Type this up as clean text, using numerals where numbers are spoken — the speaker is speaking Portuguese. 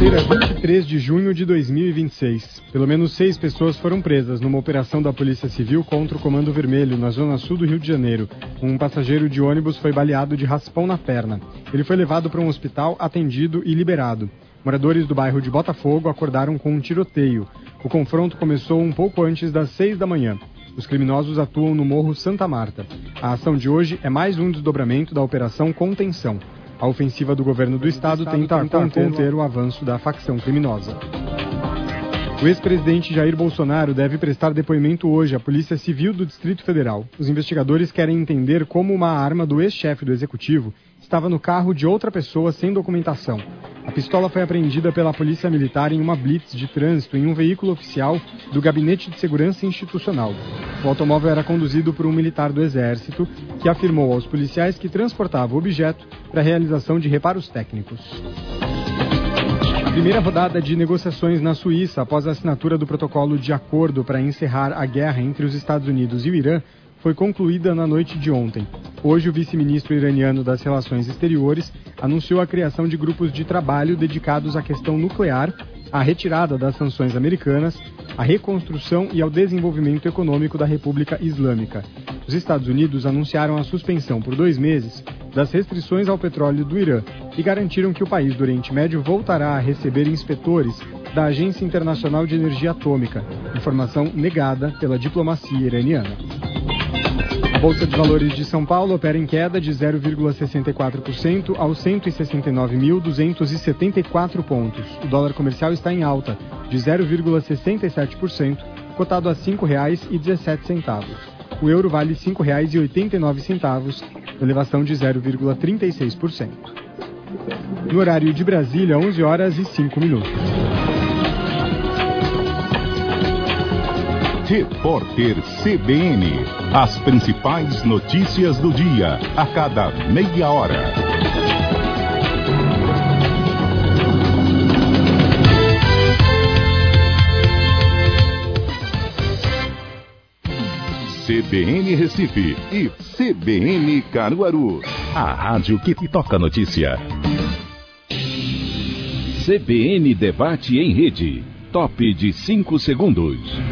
Quarta-feira, 23 de junho de 2026. Pelo menos 6 pessoas foram presas numa operação da Polícia Civil contra o Comando Vermelho, na zona sul do Rio de Janeiro. Um passageiro de ônibus foi baleado de raspão na perna. Ele foi levado para um hospital, atendido e liberado. Moradores do bairro de Botafogo acordaram com um tiroteio. O confronto começou um pouco antes das 6 da manhã. Os criminosos atuam no Morro Santa Marta. A ação de hoje é mais um desdobramento da Operação Contenção. A ofensiva do governo do estado tenta conter o avanço da facção criminosa. O ex-presidente Jair Bolsonaro deve prestar depoimento hoje à Polícia Civil do Distrito Federal. Os investigadores querem entender como uma arma do ex-chefe do Executivo estava no carro de outra pessoa sem documentação. A pistola foi apreendida pela Polícia Militar em uma blitz de trânsito em um veículo oficial do Gabinete de Segurança Institucional. O automóvel era conduzido por um militar do Exército, que afirmou aos policiais que transportava o objeto para a realização de reparos técnicos. A primeira rodada de negociações na Suíça, após a assinatura do protocolo de acordo para encerrar a guerra entre os Estados Unidos e o Irã, foi concluída na noite de ontem. Hoje, o vice-ministro iraniano das Relações Exteriores anunciou a criação de grupos de trabalho dedicados à questão nuclear, à retirada das sanções americanas, à reconstrução e ao desenvolvimento econômico da República Islâmica. Os Estados Unidos anunciaram a suspensão por 2 meses das restrições ao petróleo do Irã e garantiram que o país do Oriente Médio voltará a receber inspetores da Agência Internacional de Energia Atômica, informação negada pela diplomacia iraniana. A Bolsa de Valores de São Paulo opera em queda de 0,64% aos 169.274 pontos. O dólar comercial está em alta de 0,67%, cotado a R$ 5,17. O euro vale R$ 5,89, elevação de 0,36%. No horário de Brasília, 11h05. Repórter CBN. As principais notícias do dia, a cada meia hora. CBN Recife e CBN Caruaru. A rádio que toca notícia. CBN Debate em Rede. Top de 5 segundos.